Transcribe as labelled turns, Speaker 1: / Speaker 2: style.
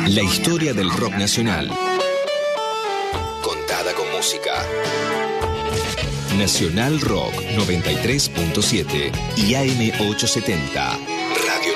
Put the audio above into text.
Speaker 1: La historia del rock nacional, contada con música. Nacional Rock 93.7 y AM 870.